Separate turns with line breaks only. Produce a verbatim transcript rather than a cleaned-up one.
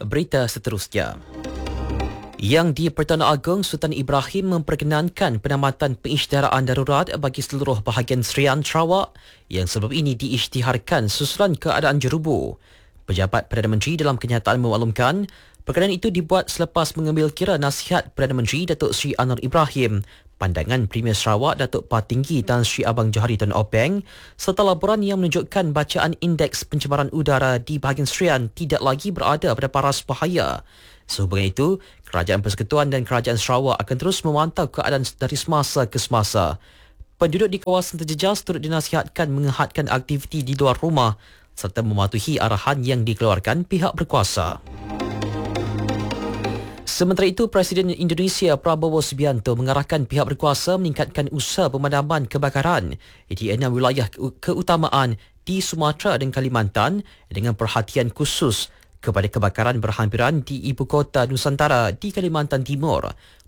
Berita seterusnya. Yang di Pertuan Agong, Sultan Ibrahim memperkenankan penamatan pengisytiharaan darurat bagi seluruh bahagian Serian Sarawak yang sebelum ini diisytiharkan susulan keadaan jerubu. Pejabat Perdana Menteri dalam kenyataan memaklumkan perkenaan itu dibuat selepas mengambil kira nasihat Perdana Menteri Datuk Seri Anwar Ibrahim, pandangan Premier Sarawak Datuk Patinggi Tan Sri Abang Johari Tun Openg serta laporan yang menunjukkan bacaan indeks pencemaran udara di bahagian Serian tidak lagi berada pada paras bahaya. Sehubungan itu, Kerajaan Persekutuan dan Kerajaan Sarawak akan terus memantau keadaan dari semasa ke semasa. Penduduk di kawasan terjejas turut dinasihatkan menghadkan aktiviti di luar rumah serta mematuhi arahan yang dikeluarkan pihak berkuasa. Sementara itu, Presiden Indonesia Prabowo Subianto mengarahkan pihak berkuasa meningkatkan usaha pemadaman kebakaran di enam wilayah keutamaan di Sumatera dan Kalimantan dengan perhatian khusus kepada kebakaran berhampiran di ibu kota Nusantara di Kalimantan Timur.